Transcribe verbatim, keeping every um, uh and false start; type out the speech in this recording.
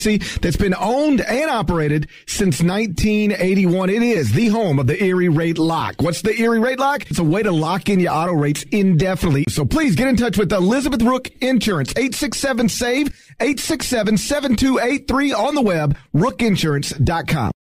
that's been owned and operated since nineteen eighty-one. It is the home of the Erie Rate Lock. What's the Erie Rate Lock? It's a way to lock in your auto rates indefinitely. So please get in touch with Elizabeth Rook Insurance, eight six seven, S A V E, eight six seven, seven two eight three on the web, rook insurance dot com.